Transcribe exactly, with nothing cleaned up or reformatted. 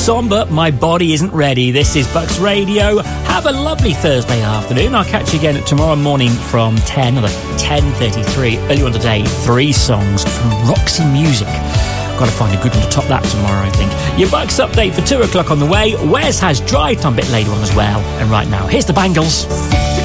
on, but my body isn't ready. This is Bucks Radio. Have a lovely Thursday afternoon. I'll catch you again tomorrow morning from ten, or ten thirty-three. Early on today, three songs from Roxy Music. Got to find a good one to top that tomorrow, I think. Your Bucks update for two o'clock on the way. Wes has Drive Time a bit later on as well. And right now, here's the Bangles.